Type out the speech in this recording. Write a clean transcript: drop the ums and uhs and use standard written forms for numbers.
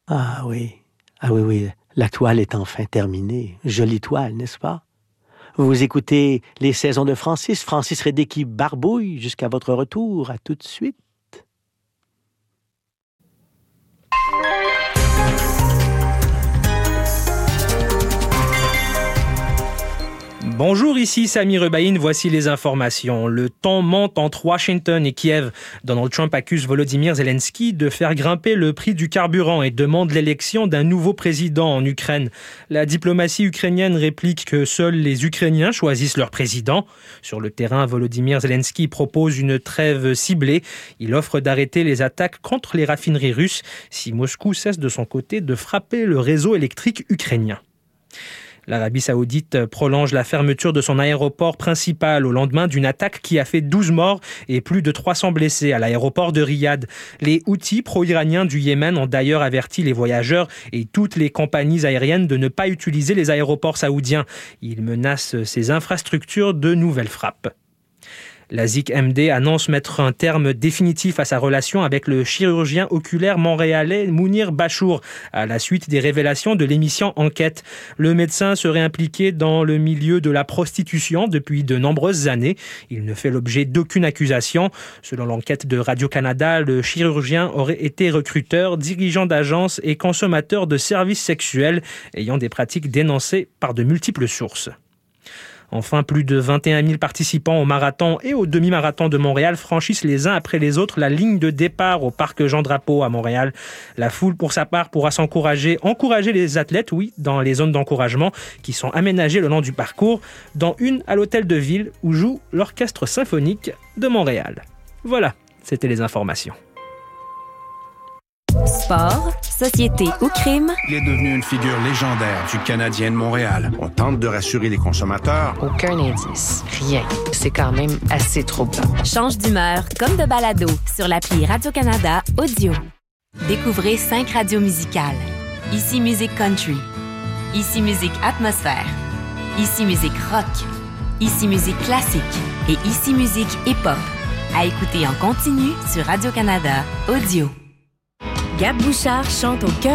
Ah oui, ah oui, oui, la toile est enfin terminée. Jolie toile, n'est-ce pas? Vous écoutez les saisons de Francis Redé qui barbouille jusqu'à votre retour. À tout de suite. Bonjour, ici Sami Rebaïn, voici les informations. Le ton monte entre Washington et Kiev. Donald Trump accuse Volodymyr Zelensky de faire grimper le prix du carburant et demande l'élection d'un nouveau président en Ukraine. La diplomatie ukrainienne réplique que seuls les Ukrainiens choisissent leur président. Sur le terrain, Volodymyr Zelensky propose une trêve ciblée. Il offre d'arrêter les attaques contre les raffineries russes si Moscou cesse de son côté de frapper le réseau électrique ukrainien. L'Arabie saoudite prolonge la fermeture de son aéroport principal au lendemain d'une attaque qui a fait 12 morts et plus de 300 blessés à l'aéroport de Riyad. Les Houthis pro-iraniens du Yémen ont d'ailleurs averti les voyageurs et toutes les compagnies aériennes de ne pas utiliser les aéroports saoudiens. Ils menacent ces infrastructures de nouvelles frappes. La ZIC-MD annonce mettre un terme définitif à sa relation avec le chirurgien oculaire montréalais Mounir Bachour à la suite des révélations de l'émission Enquête. Le médecin serait impliqué dans le milieu de la prostitution depuis de nombreuses années. Il ne fait l'objet d'aucune accusation. Selon l'enquête de Radio-Canada, le chirurgien aurait été recruteur, dirigeant d'agence et consommateur de services sexuels ayant des pratiques dénoncées par de multiples sources. Enfin, plus de 21 000 participants au marathon et au demi-marathon de Montréal franchissent les uns après les autres la ligne de départ au parc Jean-Drapeau à Montréal. La foule, pour sa part, pourra encourager les athlètes, dans les zones d'encouragement qui sont aménagées le long du parcours, dont une à l'hôtel de ville où joue l'Orchestre symphonique de Montréal. Voilà, c'était les informations. Sport, société ou crime. Il est devenu une figure légendaire du Canadien de Montréal. On tente de rassurer les consommateurs. Aucun indice, rien. C'est quand même assez troublant. Change d'humeur comme de balado sur l'appli Radio-Canada Audio. Découvrez 5 radios musicales. Ici Musique Country. Ici Musique Atmosphère. Ici Musique Rock. Ici Musique Classique. Et Ici Musique Hip-Hop. À écouter en continu sur Radio-Canada Audio. Gab Bouchard chante au cœur